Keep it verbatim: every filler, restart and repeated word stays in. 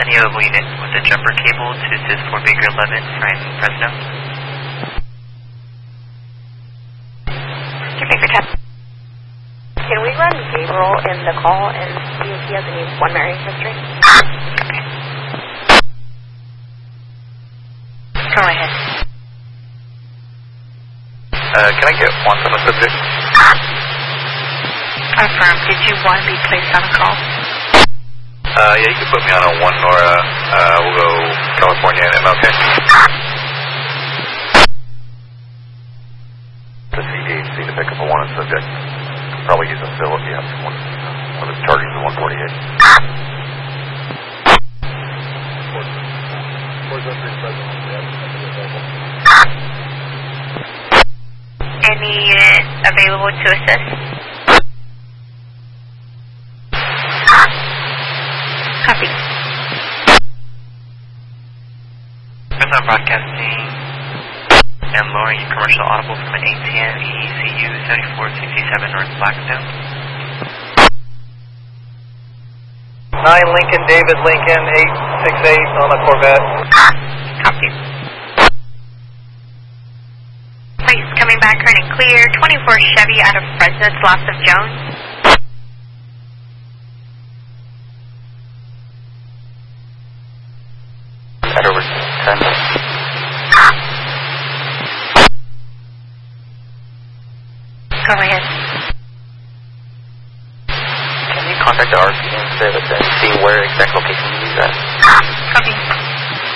Any available unit with a jumper cable to assist for Baker eleven for Fresno? Baker ten. Can we run Gabriel in the call and see if he has any one marrying history? Okay. Go ahead. Uh, can I get one from the subject? Affirm. Did you want to be placed on a call? Uh, yeah, you can put me on a one Nora. Uh, we'll go California and M L K. The C D H C to pick up a wanted subject. Probably use a fill if you have someone. One of the charging to one forty-eight. Any unit available to assist? Copy. Fresno Broadcasting and lowering commercial audible from an A T M E C U seventy-four sixty-seven North Blackstone. nine Lincoln, David Lincoln, eight six eight on the Corvette. Copy. Place coming back, running clear. twenty-four Chevy out of Fresno, lots of Jones. Head over ten. Go ahead. Can you contact the R C and say that and see where exact location you use that? Copy.